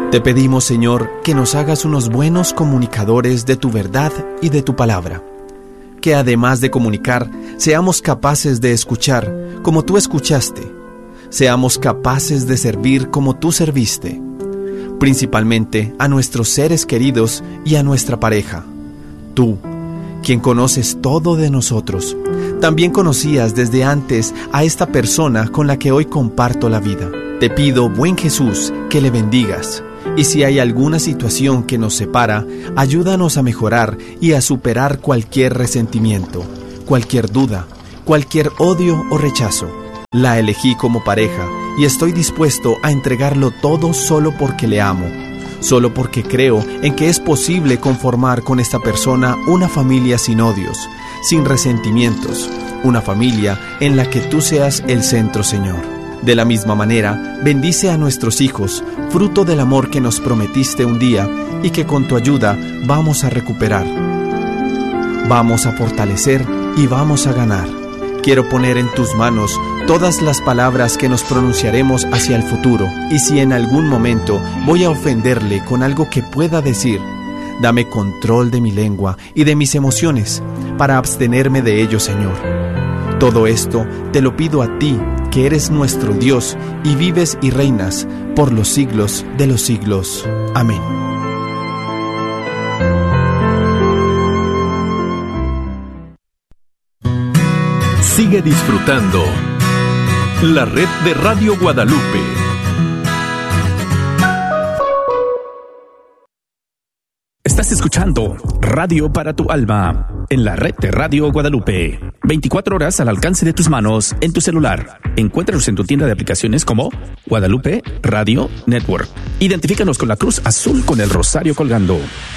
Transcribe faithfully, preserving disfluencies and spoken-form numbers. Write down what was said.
Te pedimos, Señor, que nos hagas unos buenos comunicadores de tu verdad y de tu palabra. Que además de comunicar, seamos capaces de escuchar como tú escuchaste. Seamos capaces de servir como tú serviste. Principalmente a nuestros seres queridos y a nuestra pareja. Tú, quien conoces todo de nosotros, también conocías desde antes a esta persona con la que hoy comparto la vida. Te pido, buen Jesús, que le bendigas. Y si hay alguna situación que nos separa, ayúdanos a mejorar y a superar cualquier resentimiento, cualquier duda, cualquier odio o rechazo. La elegí como pareja y estoy dispuesto a entregarlo todo solo porque le amo, solo porque creo en que es posible conformar con esta persona una familia sin odios, sin resentimientos, una familia en la que tú seas el centro, Señor. De la misma manera, bendice a nuestros hijos, fruto del amor que nos prometiste un día y que con tu ayuda vamos a recuperar. Vamos a fortalecer y vamos a ganar. Quiero poner en tus manos todas las palabras que nos pronunciaremos hacia el futuro, y si en algún momento voy a ofenderle con algo que pueda decir, dame control de mi lengua y de mis emociones para abstenerme de ello, Señor. Todo esto te lo pido a ti, que eres nuestro Dios y vives y reinas por los siglos de los siglos. Amén. Sigue disfrutando la red de Radio Guadalupe. Estás escuchando Radio para tu Alma en la red de Radio Guadalupe. veinticuatro horas al alcance de tus manos en tu celular. Encuéntranos en tu tienda de aplicaciones como Guadalupe Radio Network. Identifícanos con la cruz azul con el rosario colgando.